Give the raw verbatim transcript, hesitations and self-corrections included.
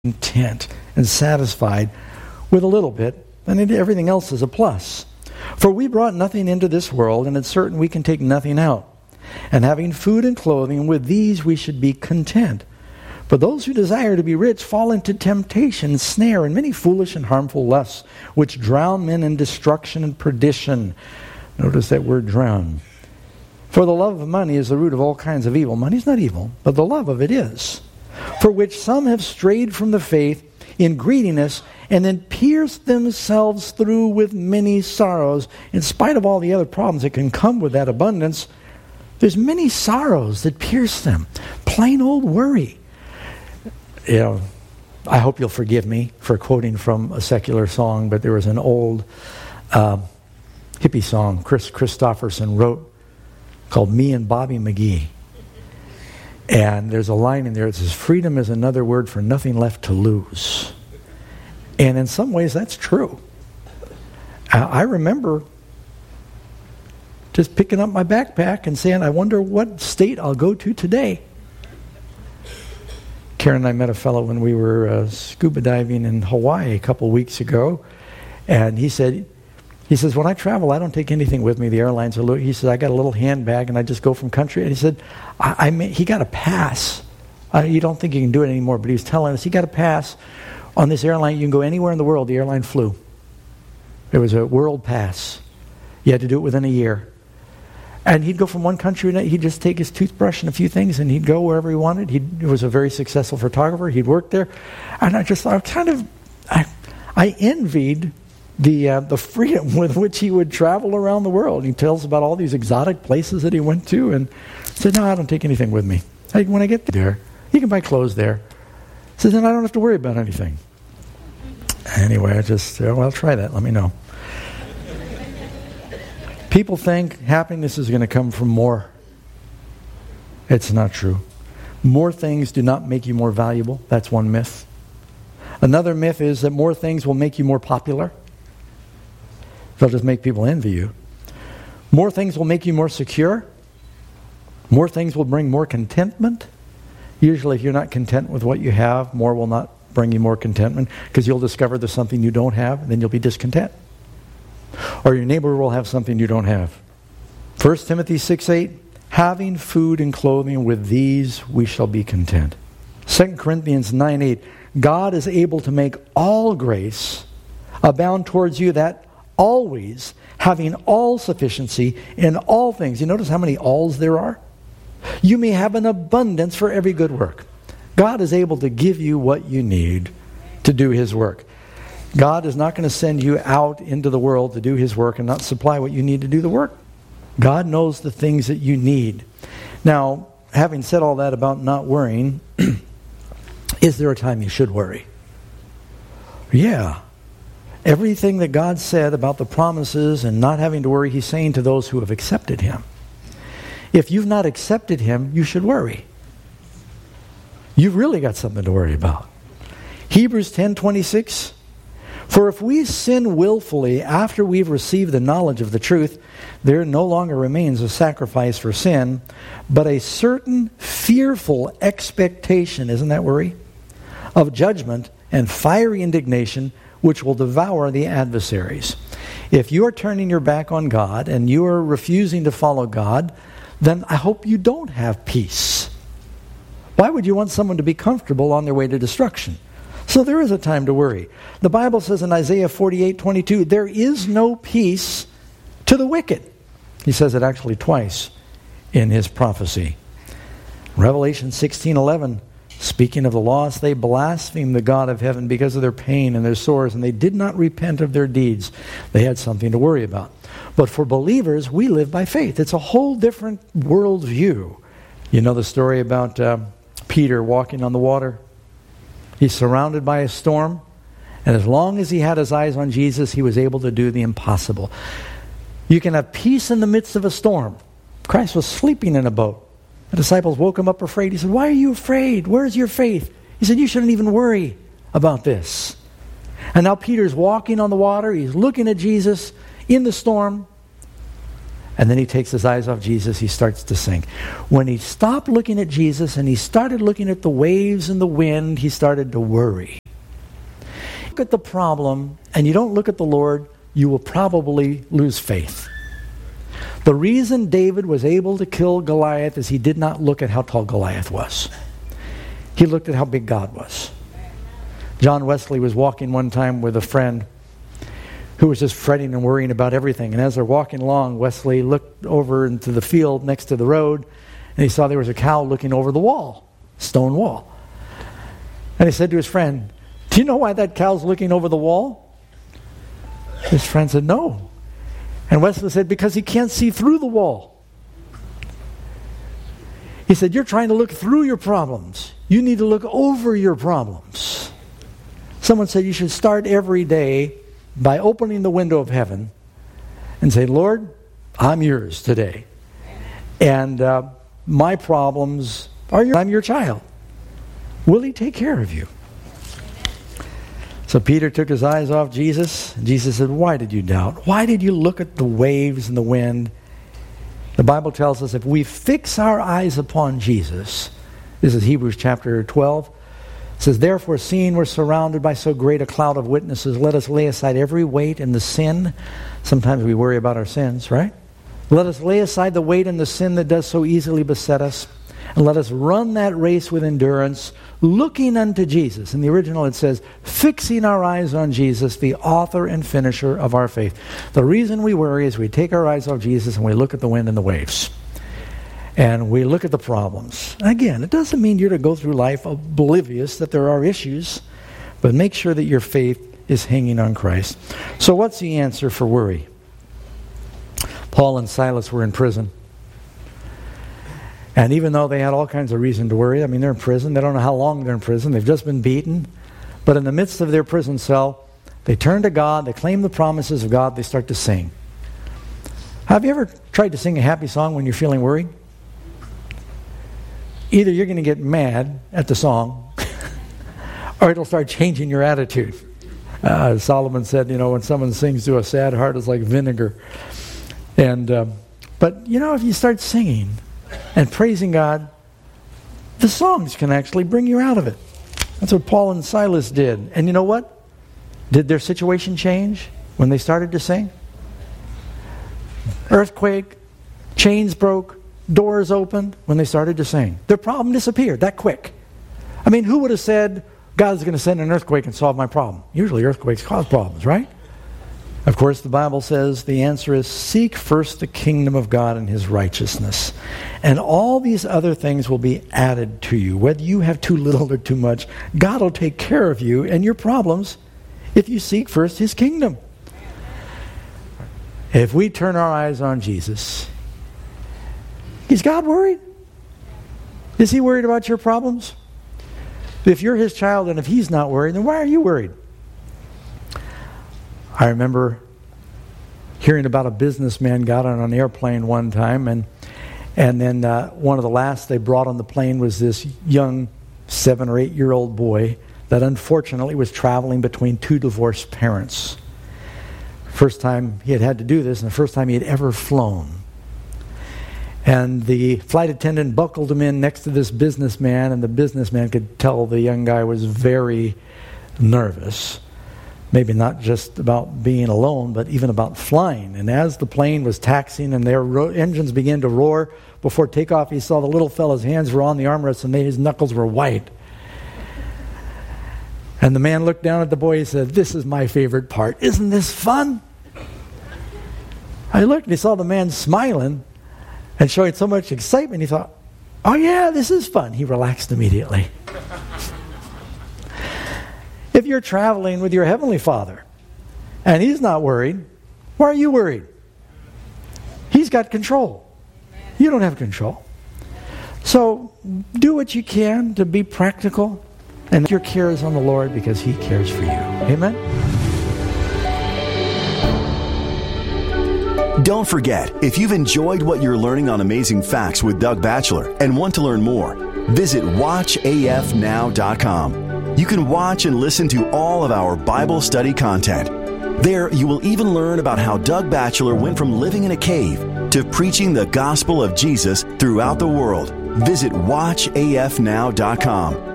content and satisfied with a little bit, and everything else is a plus. For we brought nothing into this world, and it's certain we can take nothing out. And having food and clothing, with these we should be content. But those who desire to be rich fall into temptation, snare, and many foolish and harmful lusts, which drown men in destruction and perdition. Notice that word drown. For the love of money is the root of all kinds of evil. Money's not evil, but the love of it is. For which some have strayed from the faith in greediness, and then pierced themselves through with many sorrows. In spite of all the other problems that can come with that abundance, there's many sorrows that pierce them. Plain old worry. You know, I hope you'll forgive me for quoting from a secular song, but there was an old uh, hippie song Chris Christopherson wrote called Me and Bobby McGee. And there's a line in there that says, freedom is another word for nothing left to lose. And in some ways that's true. Uh, I remember just picking up my backpack and saying, I wonder what state I'll go to today. Karen and I met a fellow when we were uh, scuba diving in Hawaii a couple weeks ago, and he said, he says, when I travel, I don't take anything with me. The airlines are, he says, I got a little handbag, and I just go from country. And he said, I, I may, he got a pass. Uh, you don't think you can do it anymore, but he was telling us he got a pass on this airline. You can go anywhere in the world. The airline flew. It was a world pass. You had to do it within a year. And he'd go from one country, and he'd just take his toothbrush and a few things, and he'd go wherever he wanted. He was a very successful photographer. He'd work there. And I just thought, kind of, I, I envied the uh, the freedom with which he would travel around the world. He tells about all these exotic places that he went to, and said, no, I don't take anything with me. I, when I get there, you can buy clothes there. So then I don't have to worry about anything. Anyway, I just, uh, well, I'll try that. Let me know. People think happiness is going to come from more. It's not true. More things do not make you more valuable. That's one myth. Another myth is that more things will make you more popular. They'll just make people envy you. More things will make you more secure. More things will bring more contentment. Usually if you're not content with what you have, more will not bring you more contentment, because you'll discover there's something you don't have, and then you'll be discontent. Or your neighbor will have something you don't have. First Timothy six eight, having food and clothing, with these we shall be content. Second Corinthians nine eight, God is able to make all grace abound towards you, that always having all sufficiency in all things. You notice how many alls there are? You may have an abundance for every good work. God is able to give you what you need to do His work. God is not going to send you out into the world to do His work and not supply what you need to do the work. God knows the things that you need. Now, having said all that about not worrying, is there a time you should worry? Yeah. Everything that God said about the promises and not having to worry, He's saying to those who have accepted Him. If you've not accepted Him, you should worry. You've really got something to worry about. Hebrews ten twenty-six, for if we sin willfully after we've received the knowledge of the truth, there no longer remains a sacrifice for sin, but a certain fearful expectation, isn't that worry? Of judgment and fiery indignation, which will devour the adversaries. If you are turning your back on God and you are refusing to follow God, then I hope you don't have peace. Why would you want someone to be comfortable on their way to destruction? So there is a time to worry. The Bible says in Isaiah forty-eight twenty-two, there is no peace to the wicked. He says it actually twice in his prophecy. Revelation sixteen eleven, speaking of the lost, they blasphemed the God of heaven because of their pain and their sores, and they did not repent of their deeds. They had something to worry about. But for believers, we live by faith. It's a whole different worldview. You know the story about uh, Peter walking on the water? He's surrounded by a storm, and as long as he had his eyes on Jesus, he was able to do the impossible. You can have peace in the midst of a storm. Christ was sleeping in a boat. The disciples woke him up afraid. He said, why are you afraid? Where's your faith? He said, you shouldn't even worry about this. And now Peter's walking on the water. He's looking at Jesus in the storm. And then he takes his eyes off Jesus, he starts to sink. When he stopped looking at Jesus and he started looking at the waves and the wind, he started to worry. Look at the problem, and you don't look at the Lord, you will probably lose faith. The reason David was able to kill Goliath is he did not look at how tall Goliath was. He looked at how big God was. John Wesley was walking one time with a friend who was just fretting and worrying about everything. And as they're walking along, Wesley looked over into the field next to the road, and he saw there was a cow looking over the wall, stone wall. And he said to his friend, "Do you know why that cow's looking over the wall?" His friend said, "No." And Wesley said, "Because he can't see through the wall." He said, "You're trying to look through your problems. You need to look over your problems." Someone said you should start every day by opening the window of heaven and say, "Lord, I'm yours today. And uh, my problems are yours. I'm your child. Will he take care of you?" So Peter took his eyes off Jesus. Jesus said, "Why did you doubt? Why did you look at the waves and the wind?" The Bible tells us if we fix our eyes upon Jesus, this is Hebrews chapter twelve, it says, "Therefore, seeing we're surrounded by so great a cloud of witnesses, let us lay aside every weight and the sin." Sometimes we worry about our sins, right? "Let us lay aside the weight and the sin that does so easily beset us, and let us run that race with endurance, looking unto Jesus." In the original it says, "Fixing our eyes on Jesus, the author and finisher of our faith." The reason we worry is we take our eyes off Jesus and we look at the wind and the waves. And we look at the problems. Again, it doesn't mean you're to go through life oblivious that there are issues, but make sure that your faith is hanging on Christ. So what's the answer for worry? Paul and Silas were in prison. And even though they had all kinds of reason to worry, I mean, they're in prison. They don't know how long they're in prison. They've just been beaten. But in the midst of their prison cell, they turn to God. They claim the promises of God. They start to sing. Have you ever tried to sing a happy song when you're feeling worried? Either you're going to get mad at the song, or it'll start changing your attitude. Uh, Solomon said, you know, when someone sings to a sad heart, it's like vinegar. And um, but, you know, if you start singing and praising God, the songs can actually bring you out of it. That's what Paul and Silas did. And you know what? Did their situation change when they started to sing? Earthquake, chains broke, doors opened when they started to sing. Their problem disappeared that quick. I mean, who would have said, God's going to send an earthquake and solve my problem? Usually earthquakes cause problems, right? Of course, the Bible says the answer is seek first the kingdom of God and his righteousness. And all these other things will be added to you. Whether you have too little or too much, God will take care of you and your problems if you seek first his kingdom. If we turn our eyes on Jesus, is God worried? Is he worried about your problems? If you're his child and if he's not worried, then why are you worried? I remember hearing about a businessman got on an airplane one time, and and then uh, one of the last they brought on the plane was this young seven or eight year old boy that unfortunately was traveling between two divorced parents. First time he had had to do this, and the first time he had ever flown. And the flight attendant buckled him in next to this businessman, and the businessman could tell the young guy was very nervous. Maybe not just about being alone, but even about flying. And as the plane was taxiing and their ro- engines began to roar, before takeoff he saw the little fella's hands were on the armrests and his knuckles were white. And the man looked down at the boy and said, "This is my favorite part. Isn't this fun?" I looked and he saw the man smiling and showing so much excitement. He thought, "Oh yeah, this is fun." He relaxed immediately. If you're traveling with your Heavenly Father and he's not worried, why are you worried? He's got control. You don't have control. So do what you can to be practical, and your care is on the Lord because he cares for you. Amen? Don't forget, if you've enjoyed what you're learning on Amazing Facts with Doug Batchelor and want to learn more, visit watch A F now dot com. You can watch and listen to all of our Bible study content. There, you will even learn about how Doug Batchelor went from living in a cave to preaching the gospel of Jesus throughout the world. Visit watch A F now dot com.